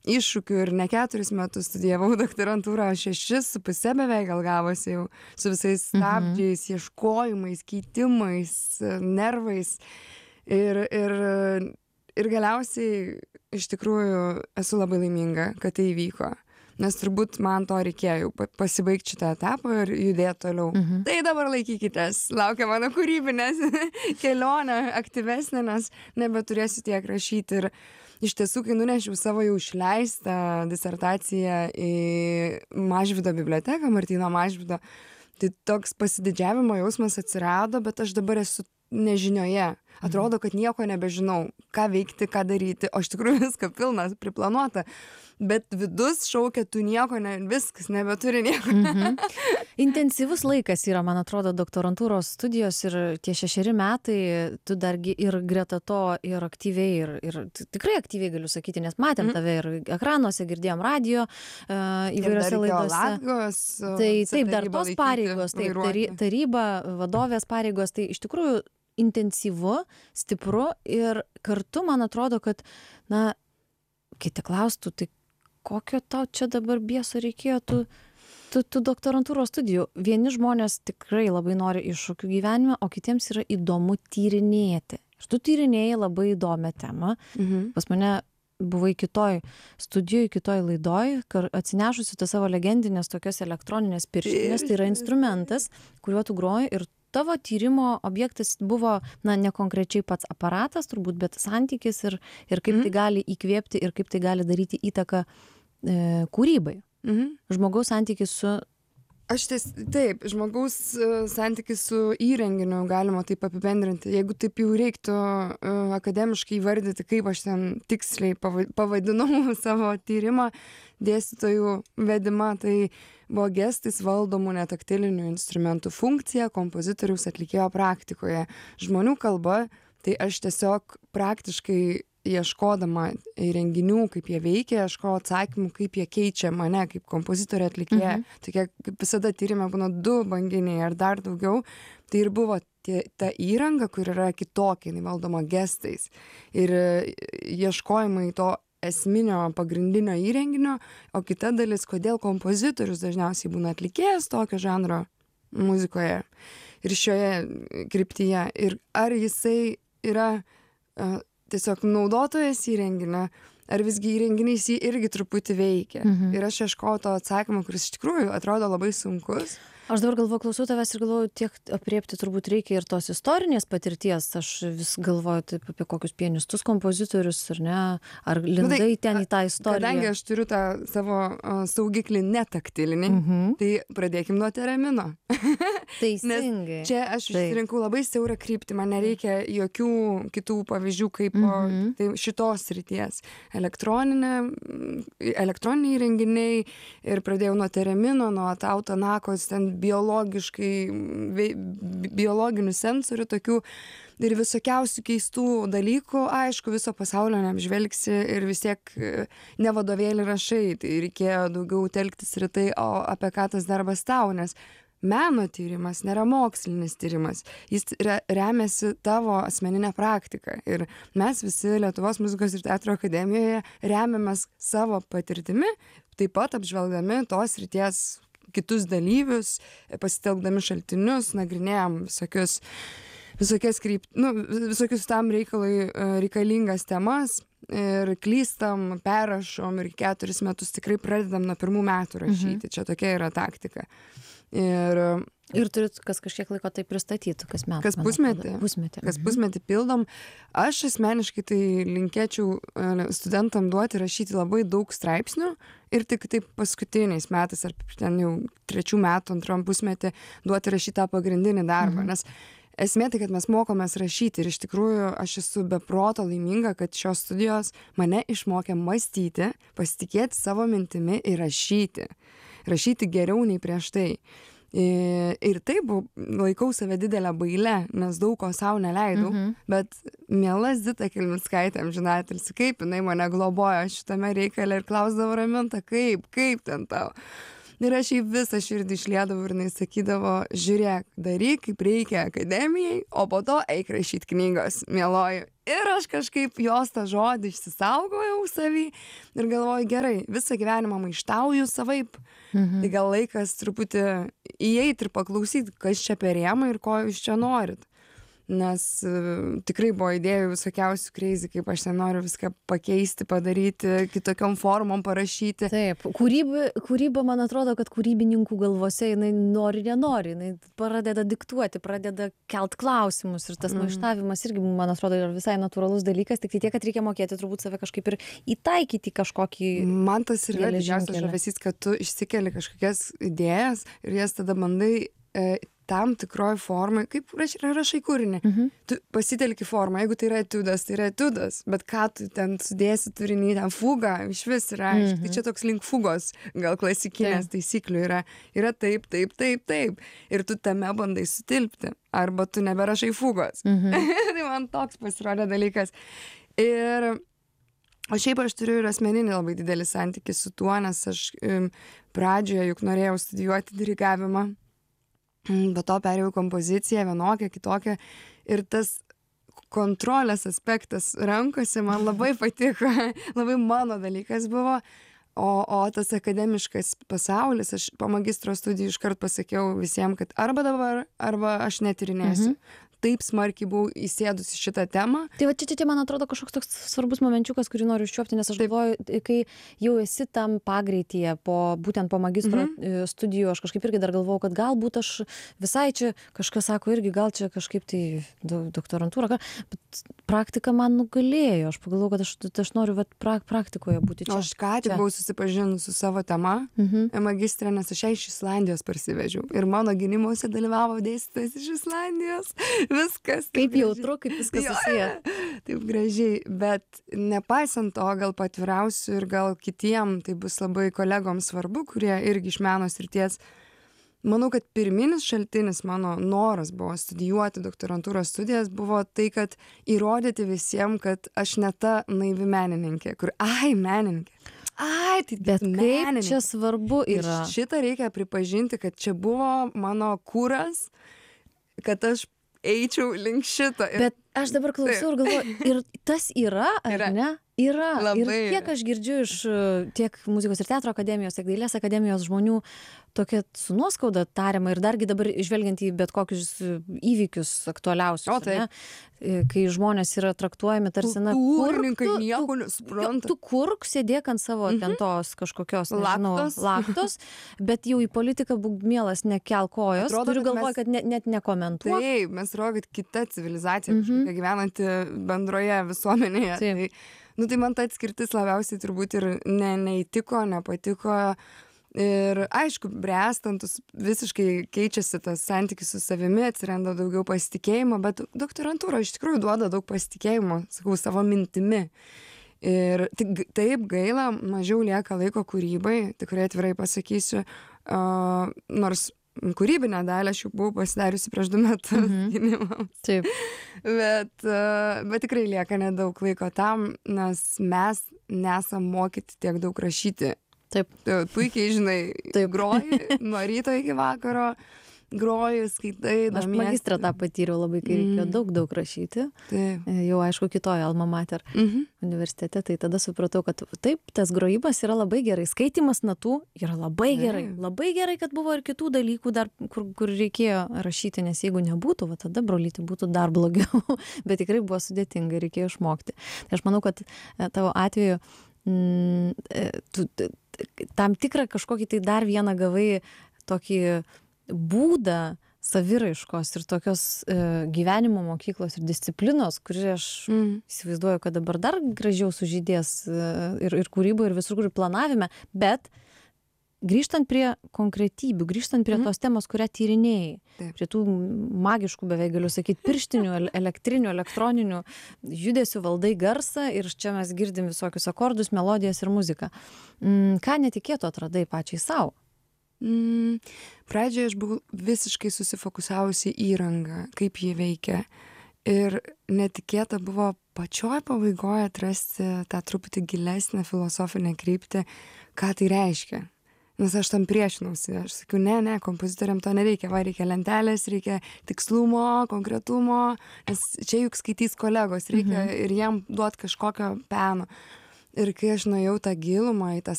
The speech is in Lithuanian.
iššūkių ir ne 4 metus studijavau doktorantūrą, 6,5 beveik gal gavosi jau su visais stabdžiais, ieškojimais, keitimais, nervais. Ir galiausiai iš tikrųjų esu labai laiminga, kad tai įvyko. Nes turbūt man to reikėjo jau pasibaigti šitą etapą ir judėti toliau. Tai dabar laikykitės, laukia mano kūrybinės kelionė aktyvesnė, nes nebeturėsiu tiek rašyti. Ir iš tiesų, kai nunešiau savo jau išleistą disertaciją į Mažvydo biblioteką, Martyno Mažvydo, tai toks pasididžiavimo jausmas atsirado, bet aš dabar esu nežinioje. Atrodo, kad nieko nebežinau, ką veikti, ką daryti, o iš tikrųjų viską pilna, priplanuota. Bet vidus šaukia, tu nieko, viskas, nebeturi nieko. Intensyvus laikas yra, man atrodo, doktorantūros studijos ir tie 6 metai, tu dargi ir greta to ir aktyviai, ir tikrai aktyviai galiu sakyti, nes matėm tave ir ekranuose, girdėjom radio įvairiose laidose. Tai taip, dar tos pareigos, taip, taryba, vadovės pareigos, tai iš tikrųjų intensyvu, stipru ir kartu man atrodo, kad, na, kiti klaustų, tai kokio tau čia dabar bieso reikėjo tų doktorantūros studijų. Vieni žmonės tikrai labai nori iššūkių gyvenime, o kitiems yra įdomu tyrinėti. Ir tu tyrinėjai labai įdomią temą. Pas mane buvai kitoj studijoj, kitoj laidoj, atsinešusi tą savo legendinės tokios elektroninės pirštinės, tai yra instrumentas, kuriuo tu groji ir tavo tyrimo objektas buvo, na, ne konkrečiai pats aparatas turbūt, bet santykis ir kaip tai gali įkvėpti ir kaip tai gali daryti įtaką kūrybai. Žmogaus santykis su... Taip, žmogaus santykis su įrenginiu galima taip apibendrinti. Jeigu taip jau reiktų akademiškai įvardyti, kaip aš ten tiksliai pavadinau savo tyrimą dėstytojų vedimą, tai buvo gestais valdomų netaktilinių instrumentų funkcija kompozitoriaus atlikėjo praktikoje. Žmonių kalba, tai aš tiesiog praktiškai ieškodama įrenginių, kaip jie veikia, ieškodama atsakymų, kaip jie keičia mane kaip kompozitorė atlikėja. Tokie, kaip visada tyrime būna 2 banginiai ar dar daugiau, tai ir buvo ta įranga, kur yra kitokia, jinai valdoma gestais. Ir ieškojimai to esminio pagrindinio įrenginio, o kita dalis, kodėl kompozitorius dažniausiai būna atlikėjas tokio žanro muzikoje ir šioje kryptyje. Ir ar jisai yra tiesiog naudotojas įrenginio, ar visgi įrenginys jį irgi truputį veikia. Ir aš ieškojau to atsakymą, kuris iš tikrųjų atrodo labai sunkus. Aš dabar galvoju, klausau tavęs ir galvoju, tiek apriepti turbūt reikia ir tos istorinės patirties. Aš vis galvoju taip apie kokius pianistus, kompozitorius, ar ne? Ar lindai ten į tą istoriją? Kadangi aš turiu tą savo saugiklį netaktilinį, tai pradėkim nuo teramino. Teisingai. Nes čia aš išsirinkau labai siaurą kryptį, man nereikia jokių kitų pavyzdžių kaip tai šitos srities. Elektroniniai įrenginiai ir pradėjau nuo teramino, nuo tautanakos, ten biologinių sensorių tokių ir visokiausių keistų dalykų. Aišku, viso pasaulio neapžvelgsi ir vis tiek ne vadovėlį rašai, tai reikėjo daugiau telktis ir tai, o apie ką tas darbas tau, nes meno tyrimas nėra mokslinis tyrimas, jis remiasi tavo asmeninę praktiką ir mes visi Lietuvos muzikos ir teatro akademijoje remiamės savo patirtimi, taip pat apžvelgdami tos srities kitus dalyvius, pasitelkdami šaltinius, nagrinėjom visokius tam reikalingas temas ir klystam, perrašom ir 4 metus tikrai pradedam nuo 1 metų rašyti. Čia tokia yra taktika. Ir turit kažkiek laiko tai pristatytų kas metų. Kas pusmetį. Kas pusmetį pildom. Aš asmeniškai tai linkėčiau studentam duoti rašyti labai daug straipsnių ir tik taip paskutiniais metais ar ten jau 3 metų, 2 pusmetį duoti rašyti tą pagrindinį darbą. Nes esmė tai, kad mes mokomės rašyti ir iš tikrųjų aš esu be proto laiminga, kad šios studijos mane išmokė mąstyti, pasitikėti savo mintimi ir rašyti. Rašyti geriau nei prieš tai. Ir taip laikau save didelę bailę, nes daug ko savo neleidau, bet miela Zita Kelmickaitė, amžinatilsį, kaip jinai mane globojo šitame reikale ir klausdavo: Raminta, kaip ten tau? Ir aš jai visą širdį išliedavau ir jinai sakydavo, žiūrėk, daryk kaip reikia akademijai, o po to eik rašyt knygos, mieloji. Ir aš kažkaip jos tą žodį išsisaugojau savy ir galvoju, gerai, visą gyvenimą maištauju savaip. Tai gal laikas truputį įeit ir paklausyt, kas čia per rėmą ir ko jūs čia norit. Nes tikrai buvo idėjų visokiausių crazy, kaip aš ten noriu viską pakeisti, padaryti, kitokiom formom parašyti. Taip, kūryba, man atrodo, kad kūrybininkų galvose jinai nori, nenori, jinai pradeda diktuoti, pradeda kelt klausimus ir tas maištavimas irgi, man atrodo, yra visai natūralus dalykas, tik tiek, kad reikia mokėti turbūt save kažkaip ir įtaikyti kažkokį. Man tas ir yra didžiausias žavesys, kad tu išsikeli kažkokias idėjas ir jas tada bandai tam tikroj formai, kaip rašai kūrinį. Tu pasitelki formą, jeigu tai yra etiudas, bet ką tu ten sudėsi turinį, ten fuga, iš vis yra, tai čia toks link fugos, gal klasikinės taisyklių yra taip. Ir tu tame bandai sutilpti, arba tu neberašai fugos. Tai man toks pasirodė dalykas. O šiaip aš turiu ir asmeninį labai didelį santykį su tuo, nes aš pradžioje juk norėjau studijuoti dirigavimą. Po to perėjau kompoziciją, vienokią, kitokią. Ir tas kontrolės aspektas rankose man labai patiko, labai mano dalykas buvo. O tas akademiškas pasaulis, aš po magistro studijų iškart pasakiau visiems, kad arba dabar, arba aš netyrinėsiu. Taip smarkiai buvau įsėdusi šitą temą. Tai va čia, man atrodo, kažkoks toks svarbus momenčiukas, kurį noriu užčiuopti, nes aš galvoju, kai jau esi tam pagreityje, būtent po magistro studijų, aš kažkaip irgi dar galvojau, kad galbūt aš visai čia, kažkas sako irgi, gal čia kažkaip tai doktorantūra, bet praktika man nugalėjo. Aš pagalvojau, kad aš noriu praktikoje būti čia. Aš ką tik buvau susipažinus su savo tema magistrė, nes aš ją iš Islandijos parsivežiau. Ir mano gynimuose dalyvavo dėstytojas iš Islandijos. Viskas. Kaip jautru, kaip viskas susiję. Taip gražiai, bet nepaisant to, gal patvirausiu ir gal kitiem, tai bus labai kolegoms svarbu, kurie irgi iš meno srities. Manau, kad pirminis šaltinis mano noras buvo studijuoti doktorantūros studijas, buvo tai, kad įrodyti visiems, kad aš ne ta naivi menininkė, kur, menininkė. Tai bet kaip čia svarbu yra. Ir šitą reikia pripažinti, kad čia buvo mano kūras, kad aš eičiau link šito. Bet aš dabar klausau ir galvoju, ir tas yra, ar ne? Yra. Labai. Ir kiek aš girdžiu iš tiek muzikos ir teatro akademijos, tiek dailės akademijos žmonių tokia su nuoskauda tariama ir dargi dabar žvelgiant į bet kokius įvykius aktualiausius, ne? Kai žmonės yra traktuojami tarsi, kultūrininkai nieko nesupranta. Tu kurk, sėdėk ant savo ten tos kažkokios, laktos, bet jau į politiką būk mielas, nekel kojos. Atrodo, turiu galvoje, kad net nekomentuok. Taip, mes rodo, kad kita civilizacija, kažkokia gyvenanti bendroje visuomenėje. Tai man ta atskirtis labiausiai turbūt ir neįtiko, nepatiko. Ir aišku, bręstantus visiškai keičiasi tas santykis su savimi, atsiranda daugiau pasitikėjimo, bet doktorantūra iš tikrųjų duoda daug pasitikėjimo, sakau, savo mintimi. Ir taip gaila, mažiau lieka laiko kūrybai, tikrai atvirai pasakysiu, nors kūrybinę dalį aš jau buvau pasidariusi prieš 2 metus gynimams. Taip. Bet tikrai lieka nedaug laiko tam, nes mes nesam mokyti tiek daug rašyti. Taip. Puikiai žinai, groji nuo ryto iki vakaro, groji, skaitai, Aš magistrą tą patyriau labai, kai reikėjo daug rašyti. Taip. Jau aišku, kitoje alma mater universitete, tai tada supratau, kad taip, tas grojimas yra labai gerai, skaitimas natų yra labai gerai. Labai gerai, kad buvo ir kitų dalykų dar, kur reikėjo rašyti, nes jeigu nebūtų, tada brolyti būtų dar blogiau, bet tikrai buvo sudėtinga, reikėjo išmokti. Tai aš manau, kad tavo atveju tu tam tikrą kažkokį tai dar vieną gavai tokį būdą saviraiškos ir tokios gyvenimo mokyklos ir disciplinos, kuri aš įsivaizduoju, kad dabar dar gražiau sužydės ir kūryboje, ir visur, kur planavime, bet grįžtant prie konkretybių, grįžtant prie tos temos, kurią tyrinėjai, prie tų magiškų, beveik galiu sakyti, pirštinių, elektrinių, elektroninių judesių, valdai garsą ir čia mes girdim visokius akordus, melodijas ir muziką. Ką netikėto atradai pačiai savo? Pradžioje aš buvau visiškai susifokusavusi įrangą, kaip jį veikia. Ir netikėta buvo pačioj pabaigoje atrasti tą truputį gilesnę filosofinę kryptį, ką tai reiškia. nes aš tam priešinausi, aš sakiau, ne, kompozitoriam to nereikia, reikia lentelės, reikia tikslumo, konkretumo, nes čia juk skaitys kolegos, reikia ir jiem duoti kažkokio peno. Ir kai aš nuėjau tą gilumą į tą